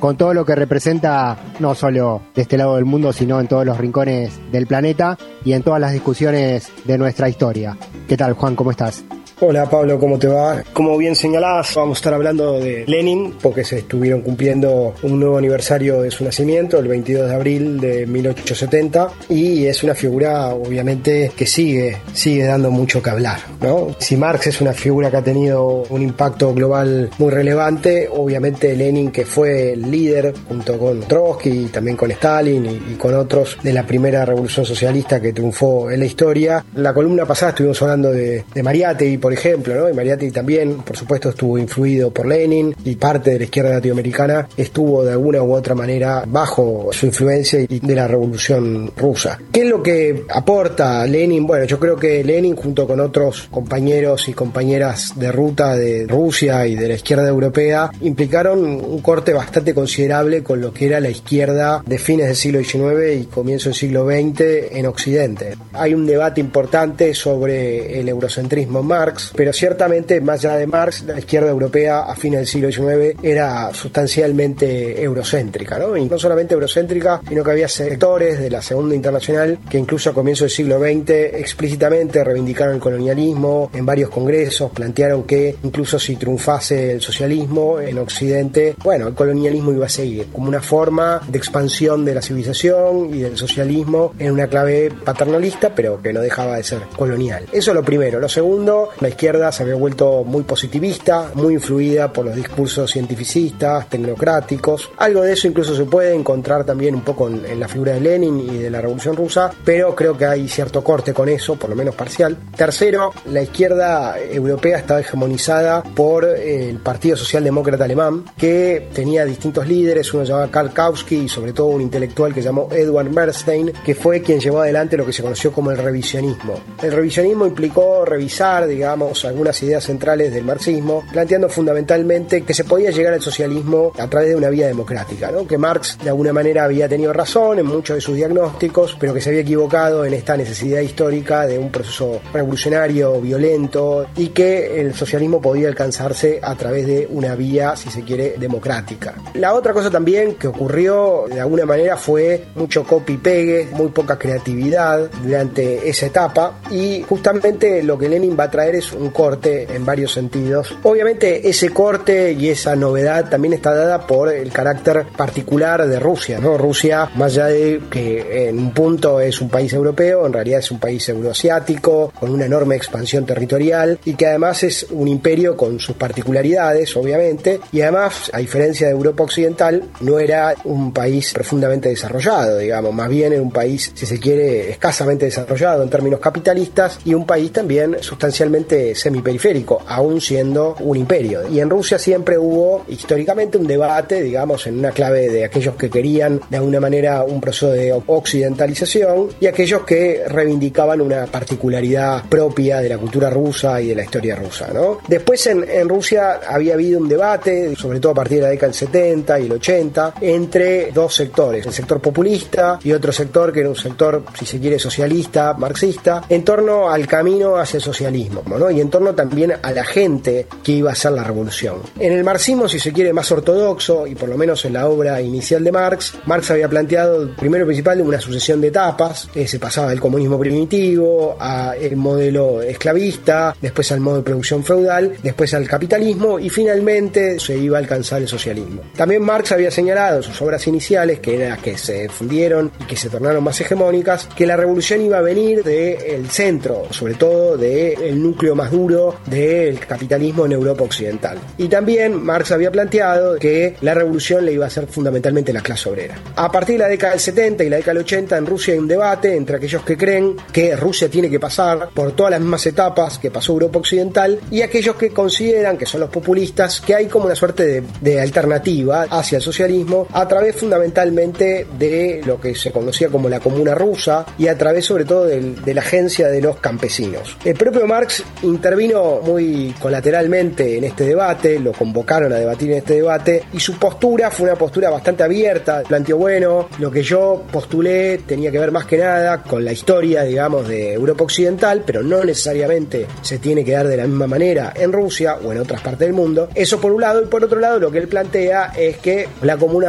con todo lo que representa, no solo de este lado del mundo, sino en todos los rincones del planeta y en todas las discusiones de nuestra historia. ¿Qué tal, Juan? ¿Cómo estás? Hola Pablo, ¿cómo te va? Como bien señalás, vamos a estar hablando de Lenin porque se estuvieron cumpliendo un nuevo aniversario de su nacimiento, el 22 de abril de 1870, y es una figura obviamente que sigue dando mucho que hablar, ¿no? Si Marx es una figura que ha tenido un impacto global muy relevante, obviamente Lenin, que fue el líder junto con Trotsky y también con Stalin y con otros de la primera revolución socialista que triunfó en la historia. La columna pasada estuvimos hablando de Mariátegui, por ejemplo, ¿no? Y Mariátegui también, por supuesto, estuvo influido por Lenin, y parte de la izquierda latinoamericana estuvo de alguna u otra manera bajo su influencia y de la revolución rusa. ¿Qué es lo que aporta Lenin? Bueno, yo creo que Lenin, junto con otros compañeros y compañeras de ruta de Rusia y de la izquierda europea, implicaron un corte bastante considerable con lo que era la izquierda de fines del siglo XIX y comienzo del siglo XX en Occidente. Hay un debate importante sobre el eurocentrismo en Marx, pero ciertamente, más allá de Marx, la izquierda europea a fines del siglo XIX era sustancialmente eurocéntrica, ¿no? Y no solamente eurocéntrica, sino que había sectores de la Segunda Internacional que incluso a comienzos del siglo XX explícitamente reivindicaron el colonialismo en varios congresos, plantearon que incluso si triunfase el socialismo en Occidente, bueno, el colonialismo iba a seguir como una forma de expansión de la civilización y del socialismo en una clave paternalista, pero que no dejaba de ser colonial. Eso es lo primero. Lo segundo, la izquierda se había vuelto muy positivista, muy influida por los discursos cientificistas, tecnocráticos. Algo de eso incluso se puede encontrar también un poco en la figura de Lenin y de la Revolución Rusa, pero creo que hay cierto corte con eso, por lo menos parcial. Tercero, la izquierda europea estaba hegemonizada por el Partido Socialdemócrata Alemán, que tenía distintos líderes. Uno se llamaba Karl Kautsky y sobre todo un intelectual que se llamó Edward Bernstein, que fue quien llevó adelante lo que se conoció como el revisionismo. El revisionismo implicó revisar, digamos, algunas ideas centrales del marxismo, planteando fundamentalmente que se podía llegar al socialismo a través de una vía democrática, ¿no? Que Marx de alguna manera había tenido razón en muchos de sus diagnósticos, pero que se había equivocado en esta necesidad histórica de un proceso revolucionario, violento, y que el socialismo podía alcanzarse a través de una vía, si se quiere, democrática. La otra cosa también que ocurrió de alguna manera fue mucho copy-pegue, muy poca creatividad durante esa etapa, y justamente lo que Lenin va a traer es un corte en varios sentidos. Obviamente ese corte y esa novedad también está dada por el carácter particular de Rusia, ¿no? Rusia, más allá de que en un punto es un país europeo, en realidad es un país euroasiático con una enorme expansión territorial y que además es un imperio con sus particularidades, obviamente, y además, a diferencia de Europa Occidental, no era un país profundamente desarrollado, digamos, más bien era un país, si se quiere, escasamente desarrollado en términos capitalistas, y un país también sustancialmente semiperiférico, aún siendo un imperio. Y en Rusia siempre hubo históricamente un debate, digamos, en una clave de aquellos que querían de alguna manera un proceso de occidentalización y aquellos que reivindicaban una particularidad propia de la cultura rusa y de la historia rusa, ¿no? Después en Rusia había habido un debate, sobre todo a partir de la década del 70 y el 80, entre dos sectores, el sector populista y otro sector que era un sector, si se quiere, socialista, marxista, en torno al camino hacia el socialismo, ¿no? Y en torno también a la gente que iba a hacer la revolución. En el marxismo, si se quiere, más ortodoxo, y por lo menos en la obra inicial de Marx había planteado, primero y principal, una sucesión de etapas. Se pasaba del comunismo primitivo al modelo esclavista, después al modo de producción feudal, después al capitalismo, y finalmente se iba a alcanzar el socialismo. También Marx había señalado en sus obras iniciales, que eran las que se fundieron y que se tornaron más hegemónicas, que la revolución iba a venir del centro, sobre todo del núcleo más duro del capitalismo en Europa Occidental. Y también Marx había planteado que la revolución le iba a hacer fundamentalmente la clase obrera. A partir de la década del 70 y la década del 80 en Rusia hay un debate entre aquellos que creen que Rusia tiene que pasar por todas las mismas etapas que pasó Europa Occidental y aquellos que consideran, que son los populistas, que hay como una suerte de alternativa hacia el socialismo a través fundamentalmente de lo que se conocía como la Comuna Rusa y a través sobre todo de la agencia de los campesinos. El propio Marx intervino muy colateralmente en este debate, lo convocaron a debatir en este debate y su postura fue una postura bastante abierta. Planteó, bueno, lo que yo postulé tenía que ver más que nada con la historia, digamos, de Europa Occidental, pero no necesariamente se tiene que dar de la misma manera en Rusia o en otras partes del mundo. Eso por un lado, y por otro lado lo que él plantea es que la Comuna